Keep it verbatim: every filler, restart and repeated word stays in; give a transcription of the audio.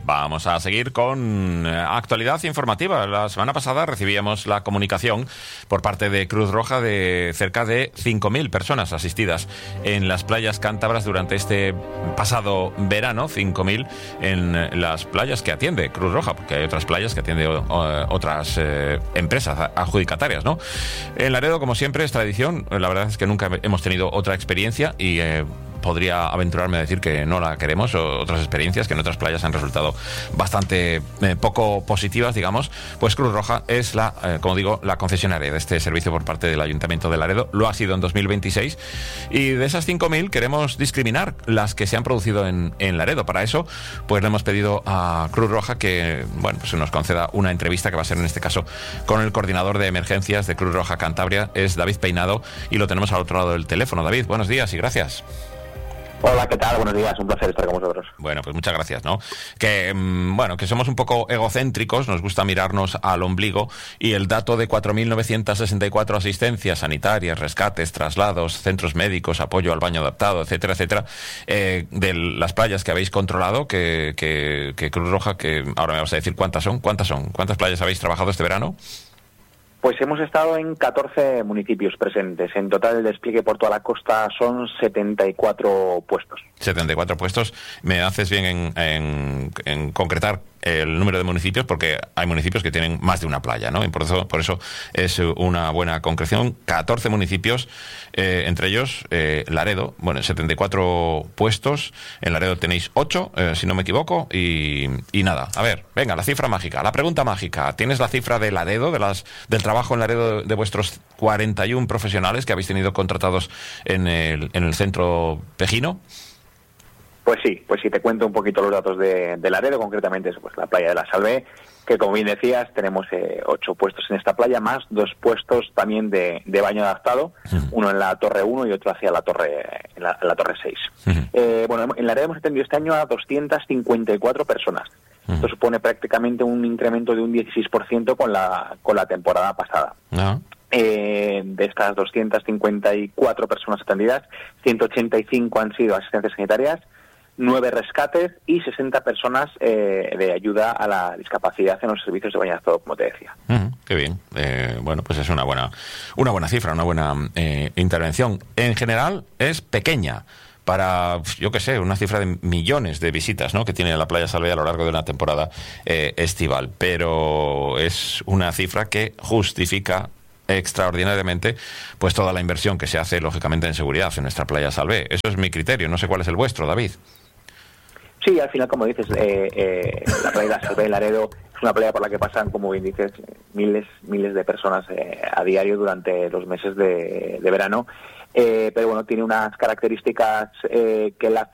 Vamos a seguir con actualidad informativa. La semana pasada recibíamos la comunicación por parte de Cruz Roja de cerca de cinco mil personas asistidas en las playas cántabras durante este pasado verano, cinco mil en las playas que atiende Cruz Roja, porque hay otras playas que atiende o, otras eh, empresas adjudicatarias, ¿no? En Laredo, como siempre, es tradición. La verdad es que nunca hemos tenido otra experiencia y eh, podría aventurarme a decir que no la queremos, o otras experiencias que en otras playas han resultado bastante eh, poco positivas, digamos. Pues Cruz Roja es la, eh, como digo, la concesionaria de este servicio por parte del Ayuntamiento de Laredo. Lo ha sido en dos mil veintiséis y de esas cinco mil queremos discriminar las que se han producido en, en Laredo. Para eso, pues le hemos pedido a Cruz Roja que, bueno, pues nos conceda una entrevista que va a ser en este caso con el coordinador de emergencias de Cruz Roja Cantabria, es David Peinado, y lo tenemos al otro lado del teléfono. David, buenos días y gracias. Hola, ¿qué tal? Buenos días, un placer estar con vosotros. Bueno, pues muchas gracias, ¿no? Que, bueno, que somos un poco egocéntricos, nos gusta mirarnos al ombligo, y el dato de cuatro mil novecientas sesenta y cuatro asistencias sanitarias, rescates, traslados, centros médicos, apoyo al baño adaptado, etcétera, etcétera, eh, de las playas que habéis controlado, que, que, que Cruz Roja, que ahora me vas a decir cuántas son, cuántas son, cuántas playas habéis trabajado este verano. Pues hemos estado en catorce municipios presentes. En total, el despliegue por toda la costa son setenta y cuatro puestos. setenta y cuatro puestos. Me haces bien en, en, en concretar el número de municipios, porque hay municipios que tienen más de una playa, ¿no? Y por eso, por eso es una buena concreción. catorce municipios, eh, entre ellos eh, Laredo. Bueno, setenta y cuatro puestos. En Laredo tenéis ocho, eh, si no me equivoco. Y, y nada, a ver, venga, la cifra mágica, la pregunta mágica. ¿Tienes la cifra de Laredo, de las del trabajo en Laredo de vuestros cuarenta y uno profesionales que habéis tenido contratados en el, en el centro pejino? Pues sí, pues sí, te cuento un poquito los datos de, de Laredo, concretamente pues la playa de la Salvé, que como bien decías, tenemos eh, ocho puestos en esta playa, más dos puestos también de, de baño adaptado, uh-huh. uno en la Torre uno y otro hacia la Torre en la, en la Torre seis. Uh-huh. Eh, bueno, en Laredo hemos atendido este año a doscientas cincuenta y cuatro personas. Uh-huh. Esto supone prácticamente un incremento de un dieciséis por ciento con la, con la temporada pasada. Uh-huh. Eh, de estas doscientas cincuenta y cuatro personas atendidas, ciento ochenta y cinco han sido asistencias sanitarias, nueve rescates y sesenta personas eh, de ayuda a la discapacidad en los servicios de baño adaptado, como te decía. Uh-huh, qué bien. Eh, bueno, pues es una buena, una buena cifra, una buena eh, intervención. En general es pequeña para, yo qué sé, una cifra de millones de visitas, ¿no?, que tiene la playa Salvé a lo largo de una temporada eh, estival, pero es una cifra que justifica extraordinariamente pues toda la inversión que se hace lógicamente en seguridad en nuestra playa Salvé. Eso es mi criterio, no sé cuál es el vuestro, David. Sí, al final, como dices, eh, eh, la playa de la Salvé, Laredo, es una playa por la que pasan, como bien dices, miles miles de personas eh, a diario durante los meses de, de verano, eh, pero bueno, tiene unas características eh, que la